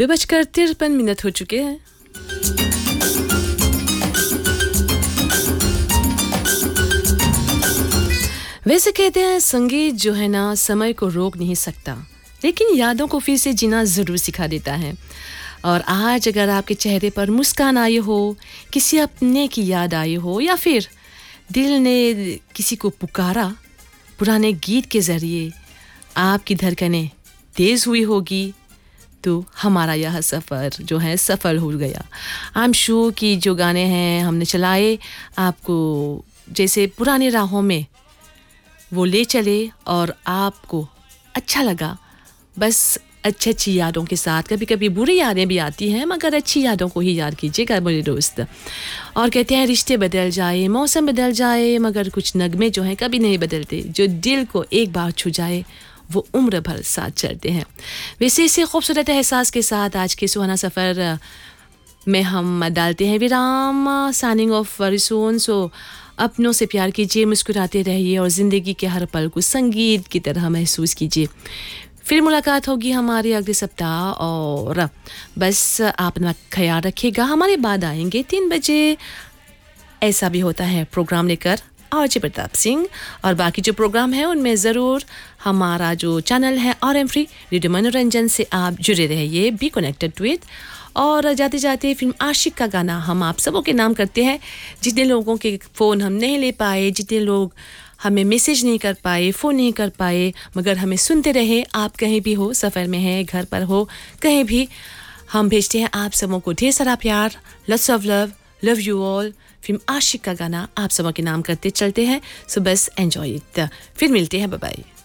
2:53 हो चुके हैं। वैसे कहते हैं संगीत जो है ना समय को रोक नहीं सकता, लेकिन यादों को फिर से जीना ज़रूर सिखा देता है। और आज अगर आपके चेहरे पर मुस्कान आई हो, किसी अपने की याद आई हो, या फिर दिल ने किसी को पुकारा, पुराने गीत के ज़रिए आपकी धड़कनें तेज़ हुई होगी, तो हमारा यह सफ़र जो है सफल हो गया। आई एम श्योर कि जो गाने हैं हमने चलाए आपको जैसे पुराने राहों में वो ले चले और आपको अच्छा लगा। बस अच्छी यादों के साथ, कभी कभी बुरी यादें भी आती हैं, मगर अच्छी यादों को ही याद कीजिएगा मेरे दोस्त। और कहते हैं रिश्ते बदल जाए, मौसम बदल जाए, मगर कुछ नगमे जो हैं कभी नहीं बदलते। जो दिल को एक बार छू जाए वो उम्र भर साथ चलते हैं। वैसे इसी खूबसूरत एहसास के साथ आज के सुहाना सफ़र में हम डालते हैं विराम। Signing off very soon. सो अपनों से प्यार कीजिए, मुस्कुराते रहिए और ज़िंदगी के हर पल को संगीत की तरह महसूस कीजिए। फिर मुलाकात होगी हमारे अगले सप्ताह, और बस आप अपना ख्याल रखिएगा। हमारे बाद आएंगे 3 बजे, ऐसा भी होता है प्रोग्राम लेकर आरजे प्रताप सिंह, और बाकी जो प्रोग्राम है उनमें ज़रूर हमारा जो चैनल है RM फ्री रेडियो मनोरंजन से आप जुड़े रहिए, बी कनेक्टेड विद। और जाते जाते फिल्म आशिक का गाना हम आप सबों के नाम करते हैं। जितने लोगों के फ़ोन हम नहीं ले पाए, जितने लोग हमें मैसेज नहीं कर पाए, फ़ोन नहीं कर पाए, मगर हमें सुनते रहे, आप कहीं भी हो, सफ़र में हैं, घर पर हो, कहीं भी, हम भेजते हैं आप सबों को ढेर सारा प्यार। Lots of love you all. Film आशिक का गाना आप सबों के नाम करते चलते हैं। सो बस एंजॉय इट। फिर मिलते हैं, बाय बाय।